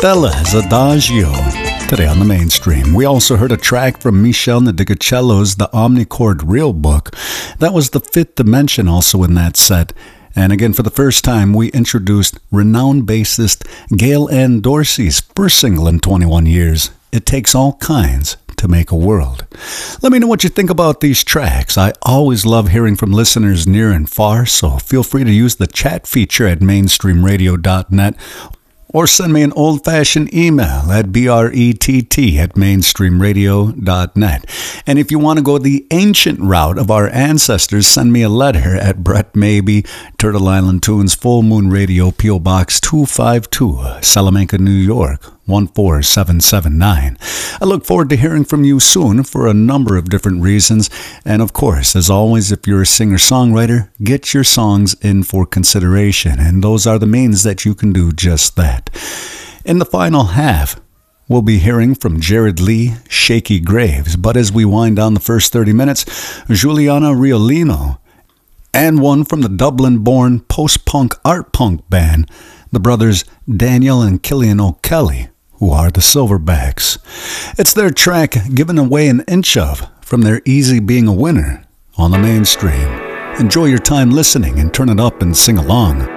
Stella's Adagio. Today on the mainstream, we also heard a track from Michel Ndegecello's The Omnichord Real Book. That was the Fifth Dimension also in that set. And again, for the first time, we introduced renowned bassist Gail Ann Dorsey's first single in 21 years, It Takes All Kinds to Make a World. Let me know what you think about these tracks. I always love hearing from listeners near and far, so feel free to use the chat feature at mainstreamradio.net or send me an old-fashioned email at brett@mainstreamradio.net. And if you want to go the ancient route of our ancestors, send me a letter at Brett Maybe, Turtle Island Tunes, Full Moon Radio, P.O. Box 252, Salamanca, New York, 14779. I look forward to hearing from you soon for a number of different reasons. And of course, as always, if you're a singer-songwriter, get your songs in for consideration. And those are the means that you can do just that. In the final half, we'll be hearing from Jared Lee, Shaky Graves. But as we wind down the first 30 minutes, Juliana Riolino, and one from the Dublin-born post-punk art punk band, the brothers Daniel and Killian O'Kelly, who are the Silverbacks. It's their track Given Away an Inch Of from their Easy Being a Winner on the mainstream. Enjoy your time listening and turn it up and sing along.